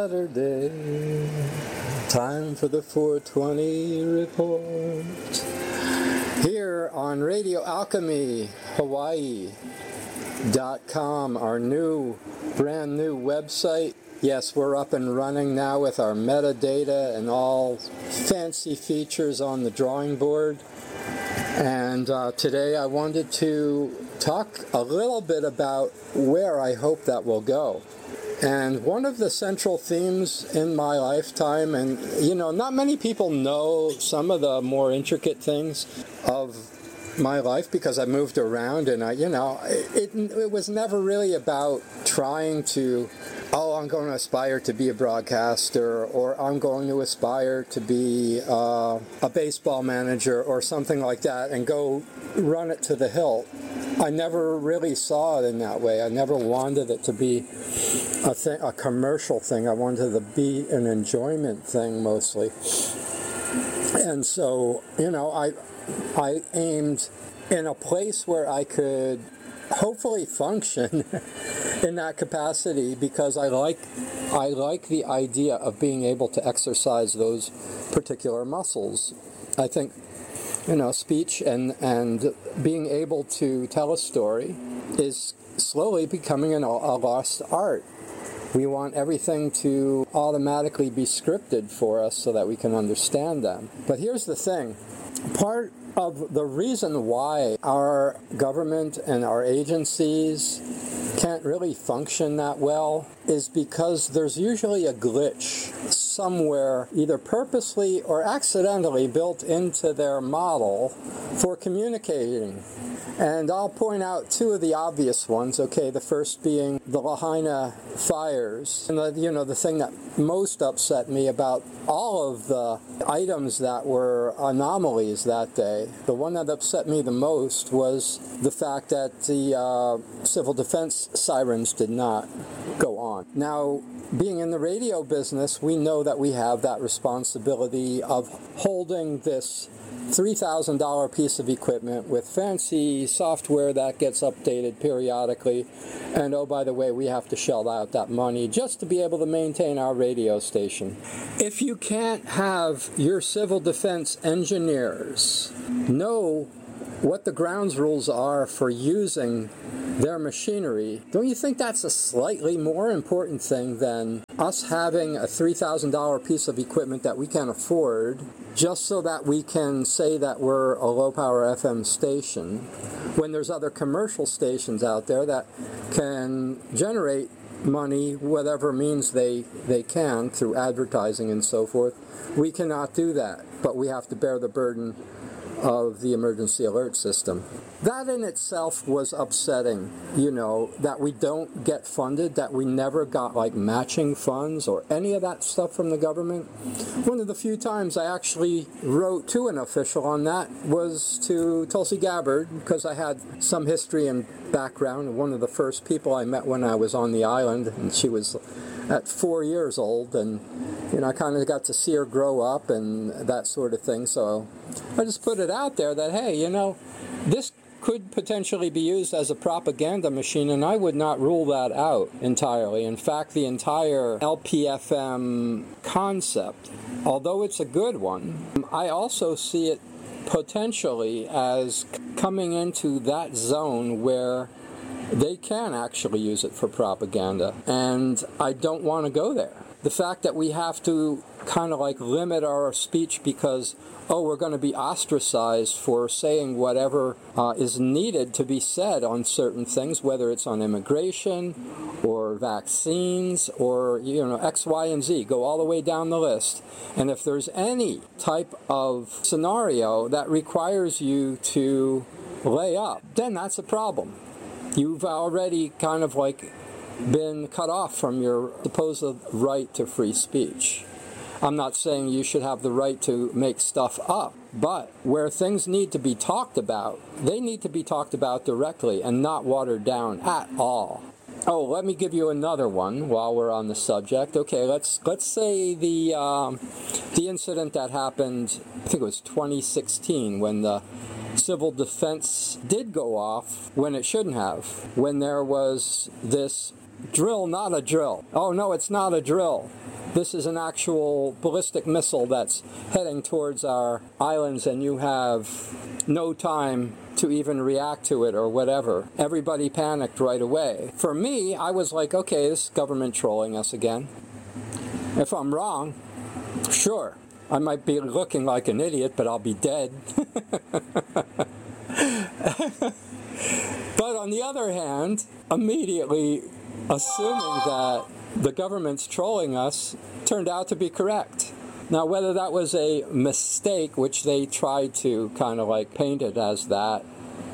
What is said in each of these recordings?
Saturday, time for the 420 report. Here on Radio Alchemy, Hawaii.com, our brand new website. Yes, we're up and running now with our metadata and all fancy features on the drawing board. And today I wanted to talk a little bit about where I hope that will go. And one of the central themes in my lifetime, and not many people know some of the more intricate things of my life because I moved around, and it was never really about trying to, I'm going to aspire to be a broadcaster, or I'm going to aspire to be a baseball manager or something like that and go run it to the hilt. I never really saw it in that way. I never wanted it to be a commercial thing. I wanted it to be an enjoyment thing mostly. And so, I aimed in a place where I could hopefully function in that capacity, because I like the idea of being able to exercise those particular muscles. I think speech and being able to tell a story is slowly becoming a lost art. We want everything to automatically be scripted for us so that we can understand them. But here's the thing. Part of the reason why our government and our agencies can't really function that well is because there's usually a glitch somewhere, either purposely or accidentally built into their model for communicating. And I'll point out two of the obvious ones, okay, the first being the Lahaina fires. And the thing that most upset me about all of the items that were anomalies that day, the one that upset me the most was the fact that the civil defense sirens did not go on. Now, being in the radio business, we know that we have that responsibility of holding this $3,000 piece of equipment with fancy software that gets updated periodically. And oh, by the way, we have to shell out that money just to be able to maintain our radio station. If you can't have your civil defense engineers know what the grounds rules are for using their machinery, don't you think that's a slightly more important thing than us having a $3,000 piece of equipment that we can afford just so that we can say that we're a low-power FM station when there's other commercial stations out there that can generate money, whatever means they can, through advertising and so forth? We cannot do that, but we have to bear the burden of the emergency alert system. That in itself was upsetting, that we don't get funded, that we never got matching funds or any of that stuff from the government. One of the few times I actually wrote to an official on that was to Tulsi Gabbard, because I had some history and background. One of the first people I met when I was on the island, and she was at 4 years old, and I kind of got to see her grow up and that sort of thing. So I just put it out there that, hey, this could potentially be used as a propaganda machine, and I would not rule that out entirely. In fact, the entire LPFM concept, although it's a good one, I also see it potentially as coming into that zone where they can actually use it for propaganda, and I don't want to go there. The fact that we have to kind of limit our speech because, we're going to be ostracized for saying whatever is needed to be said on certain things, whether it's on immigration or vaccines or, X, Y, and Z, go all the way down the list. And if there's any type of scenario that requires you to lay up, then that's a problem. You've already kind of been cut off from your supposed right to free speech. I'm not saying you should have the right to make stuff up, but where things need to be talked about, they need to be talked about directly and not watered down at all. Oh, let me give you another one while we're on the subject. Okay, let's say the incident that happened, I think it was 2016, when the civil defense did go off when it shouldn't have, when there was this drill, not a drill. Oh no, it's not a drill. This is an actual ballistic missile that's heading towards our islands, and you have no time to even react to it or whatever. Everybody panicked right away. For me, I was like, okay, this is government trolling us again. If I'm wrong, sure, I might be looking like an idiot, but I'll be dead. But on the other hand, immediately assuming that the government's trolling us turned out to be correct. Now, whether that was a mistake, which they tried to kind of like paint it as that,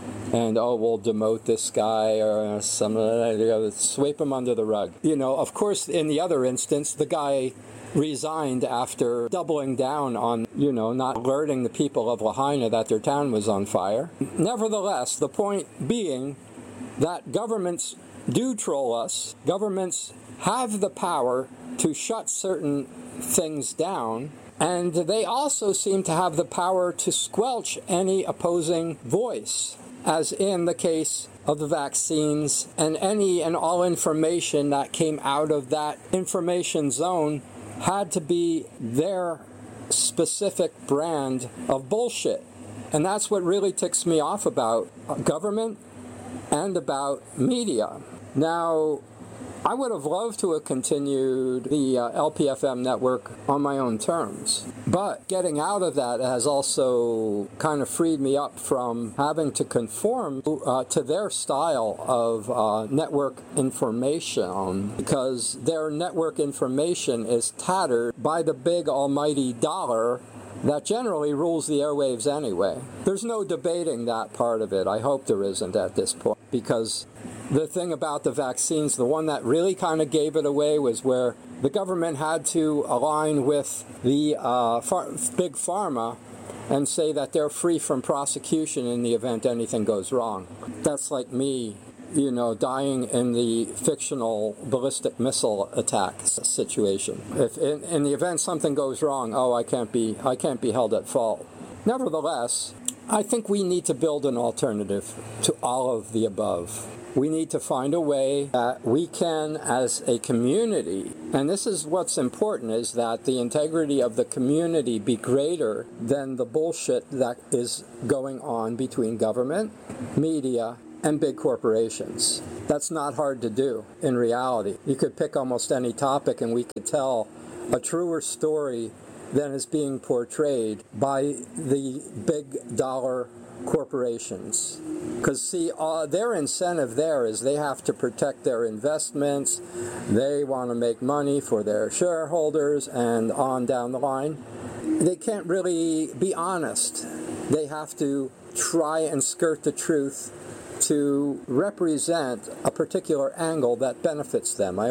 and oh, we'll demote this guy or something, sweep him under the rug. You know, of course, in the other instance, the guy resigned after doubling down on, you know, not alerting the people of Lahaina that their town was on fire. Nevertheless, the point being that governments do troll us. Governments have the power to shut certain things down, and they also seem to have the power to squelch any opposing voice, as in the case of the vaccines, and any and all information that came out of that information zone had to be their specific brand of bullshit. And that's what really ticks me off about government and about media. Now, I would have loved to have continued the LPFM network on my own terms. But getting out of that has also kind of freed me up from having to conform to their style of network information, because their network information is tattered by the big almighty dollar that generally rules the airwaves anyway. There's no debating that part of it. I hope there isn't at this point, because the thing about the vaccines, the one that really kind of gave it away was where the government had to align with the big pharma and say that they're free from prosecution in the event anything goes wrong. That's like me, you know, dying in the fictional ballistic missile attack situation. If in the event something goes wrong, oh, I can't be held at fault. Nevertheless, I think we need to build an alternative to all of the above. We need to find a way that we can, as a community, and this is what's important, is that the integrity of the community be greater than the bullshit that is going on between government, media, and big corporations. That's not hard to do in reality. You could pick almost any topic and we could tell a truer story than is being portrayed by the big dollar corporations. Because, see, their incentive there is they have to protect their investments, they want to make money for their shareholders, and on down the line. They can't really be honest. They have to try and skirt the truth to represent a particular angle that benefits them. My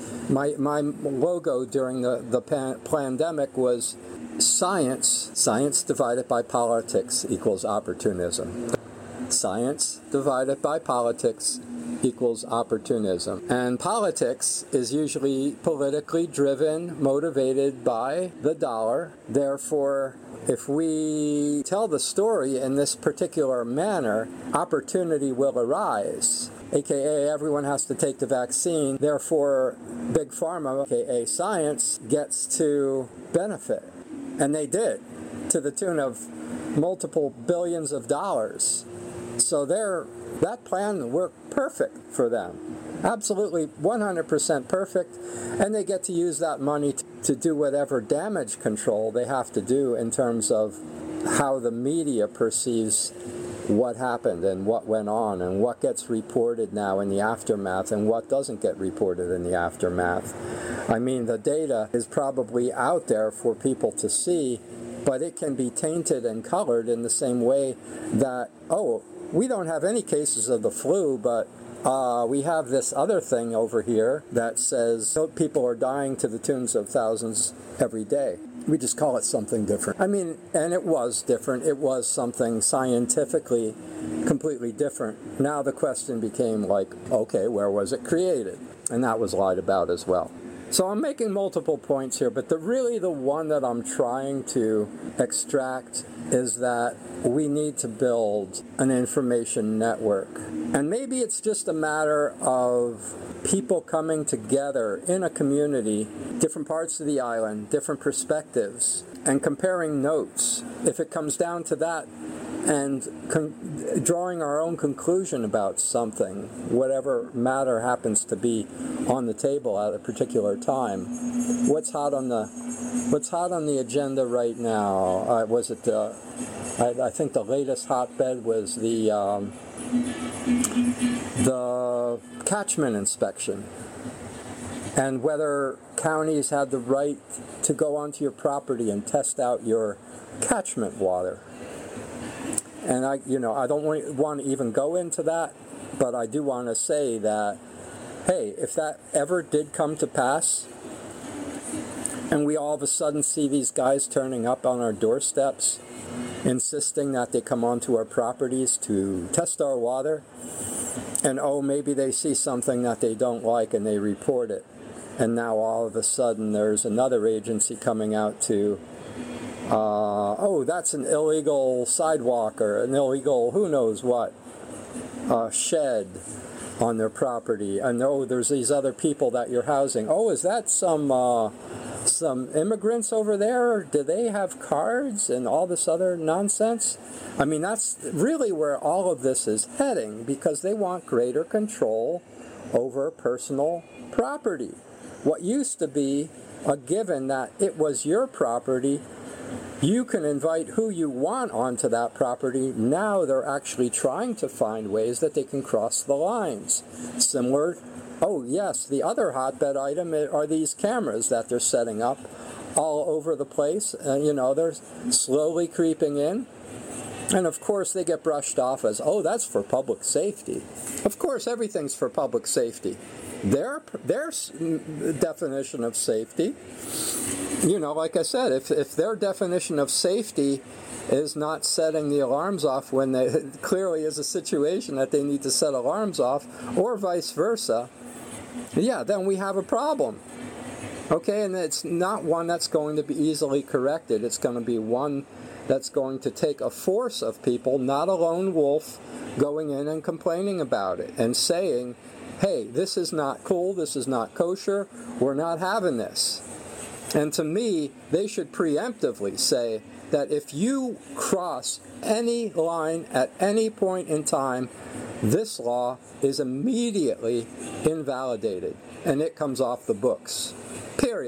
logo during the pandemic was science divided by politics equals opportunism. Science divided by politics equals opportunism. And politics is usually politically driven, motivated by the dollar. Therefore, if we tell the story in this particular manner, opportunity will arise. AKA, everyone has to take the vaccine. Therefore, Big Pharma, AKA science, gets to benefit. And they did, to the tune of multiple billions of dollars. So that plan worked perfect for them. Absolutely 100% perfect. And they get to use that money to do whatever damage control they have to do in terms of how the media perceives what happened and what went on and what gets reported now in the aftermath and what doesn't get reported in the aftermath. I mean, the data is probably out there for people to see, but it can be tainted and colored in the same way that, oh, we don't have any cases of the flu, but we have this other thing over here that says people are dying to the tunes of thousands every day. We just call it something different. I mean, and it was different. It was something scientifically completely different. Now the question became like, okay, where was it created? And that was lied about as well. So I'm making multiple points here, but really the one that I'm trying to extract is that we need to build an information network. And maybe it's just a matter of people coming together in a community, different parts of the island, different perspectives, and comparing notes. If it comes down to that, and drawing our own conclusion about something, whatever matter happens to be on the table at a particular time. What's hot on the agenda right now? I think the latest hotbed was the catchment inspection, and whether counties had the right to go onto your property and test out your catchment water. And I don't want to even go into that, but I do want to say that, hey, if that ever did come to pass, and we all of a sudden see these guys turning up on our doorsteps, insisting that they come onto our properties to test our water, and maybe they see something that they don't like and they report it, and now all of a sudden there's another agency coming out to that's an illegal sidewalk or an illegal who knows what shed on their property. And there's these other people that you're housing. Is that some immigrants over there? Do they have cards and all this other nonsense? I mean, that's really where all of this is heading, because they want greater control over personal property. What used to be a given that it was your property, you can invite who you want onto that property. Now they're actually trying to find ways that they can cross the lines. Similar, yes, the other hotbed item are these cameras that they're setting up all over the place. They're slowly creeping in. And of course they get brushed off as, that's for public safety. Of course everything's for public safety. Their definition of safety, like I said, if their definition of safety is not setting the alarms off when it clearly is a situation that they need to set alarms off, or vice versa, then we have a problem. Okay, and it's not one that's going to be easily corrected. It's going to be one that's going to take a force of people, not a lone wolf, going in and complaining about it and saying, hey, this is not cool, this is not kosher, we're not having this. And to me, they should preemptively say that if you cross any line at any point in time, this law is immediately invalidated and it comes off the books. Period.